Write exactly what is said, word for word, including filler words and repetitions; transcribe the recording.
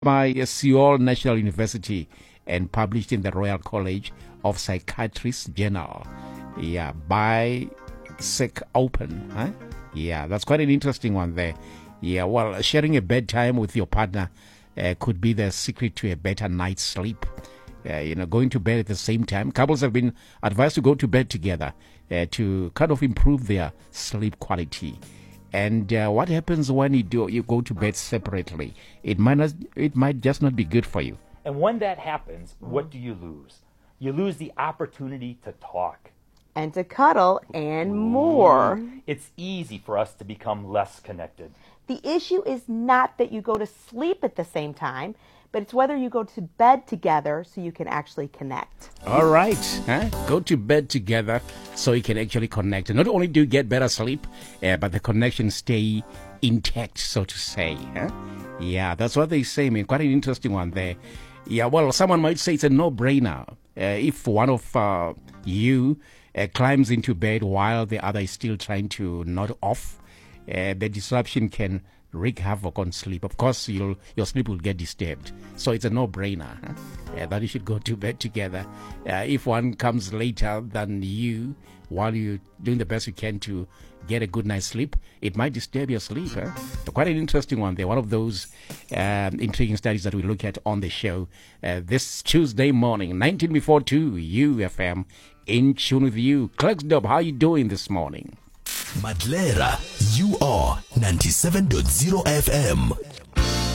by Seoul National University and published in the Royal College of Psychiatrists Journal. Yeah, by Psych Open. Huh? Yeah, that's quite an interesting one there. Yeah, well, sharing a bedtime with your partner uh, could be the secret to a better night's sleep. Uh, you know, going to bed at the same time. Couples have been advised to go to bed together uh, to kind of improve their sleep quality. And uh, what happens when you do you go to bed separately? It might not, it might just not be good for you. And when that happens, what do you lose? You lose the opportunity to talk. And to cuddle and more. It's easy for us to become less connected. The issue is not that you go to sleep at the same time, but it's whether you go to bed together so you can actually connect. All right. Huh? Go to bed together so you can actually connect. And not only do you get better sleep, uh, but the connection stay intact, so to say. Huh? Yeah, that's what they say, man. Quite an interesting one there. Yeah, well, someone might say it's a no-brainer. Uh, if one of uh, you uh, climbs into bed while the other is still trying to nod off, uh, the disruption can wreak havoc on sleep. Of course, you'll, your sleep will get disturbed. So it's a no-brainer huh? uh, that you should go to bed together. Uh, if one comes later than you, while you're doing the best you can to get a good night's sleep, it might disturb your sleep. Huh? So quite an interesting one there. One of those um, intriguing studies that we look at on the show uh, this Tuesday morning, nineteen before two, U F M, in tune with you. Clarksdorp, how you doing this morning? Madlera, you are ninety-seven point zero F M.